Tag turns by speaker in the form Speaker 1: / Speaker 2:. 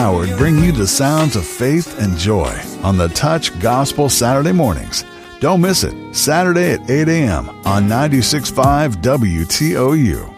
Speaker 1: Howard bring you the sounds of faith and joy on the Touch Gospel Saturday mornings. Don't miss it, Saturday at 8 a.m. on 96.5 WTOU.